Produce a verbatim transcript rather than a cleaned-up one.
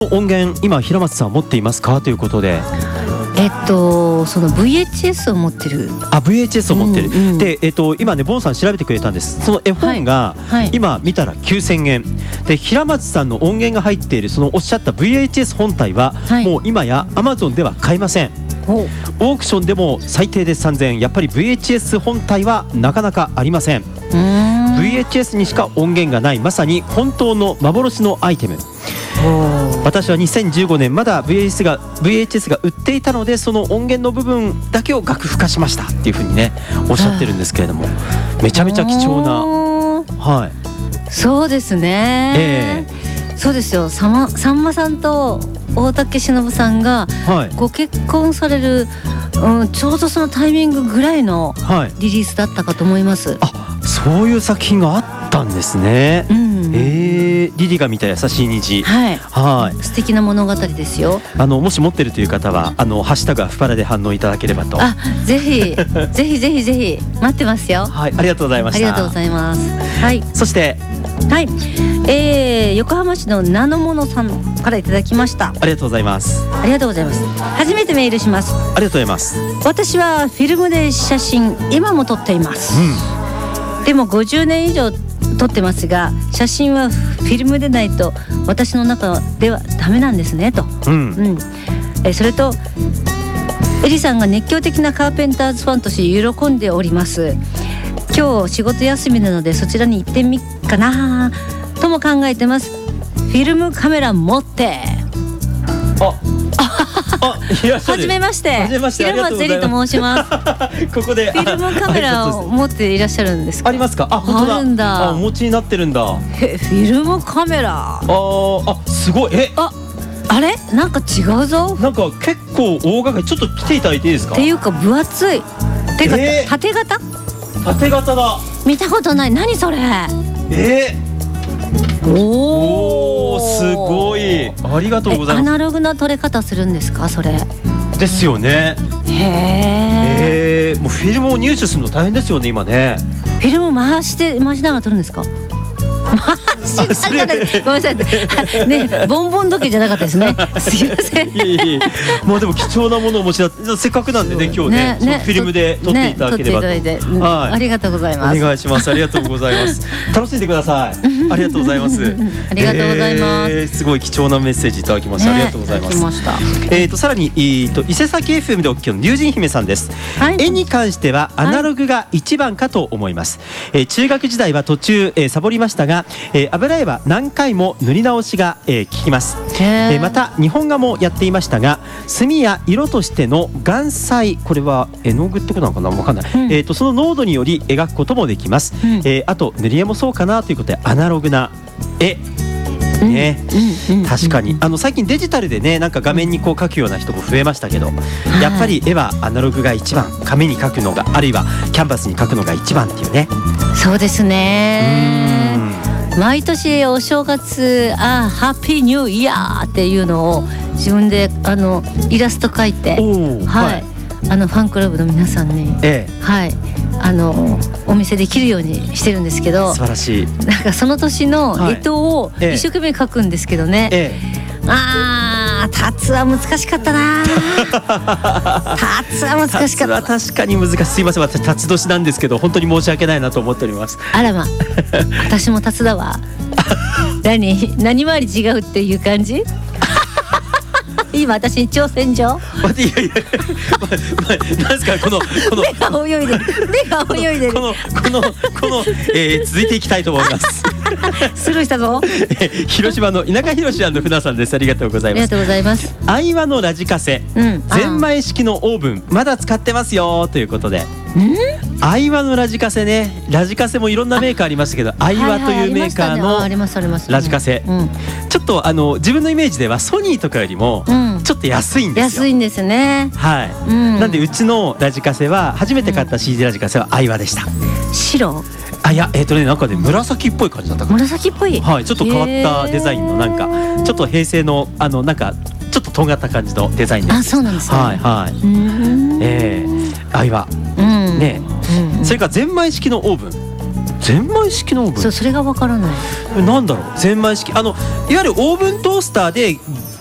音源今平松さん持っていますかということで、 えっとその ブイエイチエス を持ってる。 あ ブイエイチエス を持ってる、 うんうん、 で、えっと、今ねボンさん調べてくれたんです。その絵本が、はいはい、今見たらきゅうせんえんで、平松さんの音源が入っているそのおっしゃった ブイエイチエス 本体は、はい、もう今や Amazon では買えません。オークションでも最低でさんぜんえん、やっぱり ブイエイチエス 本体はなかなかありません。うーん ブイエイチエス にしか音源がない、まさに本当の幻のアイテム。私はにせんじゅうごねんまだ ブイエイチエス が ブイエイチエス が売っていたので、その音源の部分だけを楽譜化しましたっていうふうにねおっしゃってるんですけれども、めちゃめちゃ貴重な、はい、 そうですね、えー、そうですよ。さまさんまさんと大竹しのぶさんがご結婚される、うん、ちょうどそのタイミングぐらいのリリースだったかと思います、はい、 あ、そういう作品があったんですね、うん、えー、リリが見た優しい虹、 はい、はい、素敵な物語ですよ。 あのもし持ってるという方はあのハッシュタグアフパラで反応いただければと。 あ、ぜひぜひぜひぜひ待ってますよ。 はい、ありがとうございました。 ありがとうございます。はい、 そしてはい、えー、横浜市のなのものさんからいただきました。 ありがとうございます。 ありがとうございます。初めてメールします。 ありがとうございます。 私はフィルムで写真今も撮っています、うん、でもごじゅうねん以上撮ってますが、写真はフィルムでないと私の中ではダメなんですねと、うんうん、えそれとエリさんが熱狂的なカーペンターズファンとして喜んでおります。今日仕事休みなのでそちらに行ってみっかなとも考えてます。フィルムカメラ持ってああ、いらっしゃる。 はじめまして。平松エリと申します。 ここでフィルムカメラを持っていらっしゃるんですか。 ありますか。あ、本当だ。 あるんだ。 あ、お持ちになってるんだ。 え、フィルムカメラ。 ああ、すごい。え、 あ、あれ、なんか違うぞ。 なんか結構大掛かり。ちょっと来ていただいていいですか。 っていうか分厚い。てか、えー、縦型。 縦型だ。 見たことない。何それ。 えーおー、すごい。ありがとうございます。 アナログな撮れ方するんですか、それ。 ですよね。へえ。もうフィルムを入手するの大変ですよね、今ね。 フィルム回して回しながら撮るんですか。回しながら、ごめんなさいね、ボンボン時計じゃなかったですね。すいません。いえいえ、 もうでも貴重なものをお持ちだって、せっかくなんでね、今日ね、そのフィルムで撮っていただければと。 はい、ありがとうございます。 お願いします。ありがとうございます。楽しんでください。ありがとうございます。 ありがとうございます。 すごい貴重なメッセージいただきました。ありがとうございます。えっとさらに伊勢崎 エフエム でお聞きの龍神姫さんです。絵に関してはアナログが一番かと思います。中学時代は途中サボりましたが、油絵は何回も塗り直しが効きます。また日本画もやっていましたが、墨や色としての顔彩、これは絵の具ってことなのかな、わかんない。えっとその濃度により描くこともできます。あと塗り絵もそうかなということで、アナログな絵ね、確かにあの最近デジタルでね、なんか画面にこう描くような人も増えましたけど、やっぱり絵はアナログが一番、紙に描くのが、あるいはキャンバスに描くのが一番っていうね。 そうですね。毎年お正月、あ、ハッピーニューイヤーっていうのを自分であのイラスト描いて、はい、はい、あのファンクラブの皆さんに、ええ、はい、あのお見せできるようにしてるんですけど、 素晴らしい。 なんかその年の干支を一生懸命描くんですけどね、ええ、あー、タツは難しかったな。タツは難しかった。タツは確かに難しい。すいません、私タツ年なんですけど、本当に申し訳ないなと思っております。 あらま、私もタツだわ。何何回り違うっていう感じ。今私に挑戦状。 いやいや、まま、なんですかこのこの目が泳いでる、目が泳いでる。 このこのこの、えー、続いていきたいと思います。 スルーしたぞ。 広島の田舎広しの船さんです。ありがとうございます。 ありがとうございます。 アイワのラジカセ、うん、ゼンマイ式のオーブンまだ使ってますよということで。アイワのラジカセね、ラジカセもいろんなメーカーありましたけど、アイワというメーカーのラジカセ、ちょっとあの自分のイメージではソニーとかよりもちょっと安いんですよ。 安いんですね。 はい、うん、なんでうちのラジカセは初めて買った シーディー ラジカセはアイワでした。 白？ あ、いや、えっとね、なんかね、紫っぽい感じだったから。 紫っぽい。 はい、ちょっと変わったデザインの、なんかちょっと平成のあのなんかちょっととんがった感じのデザインです。 あ、そうなんですね。 はいはい。ええー、アイワ、うん、ね、うん、それからゼンマイ式のオーブン。 ゼンマイ式のオーブン。 そう、それがわからない。 なんだろう、ゼンマイ式、あのいわゆるオーブントースターで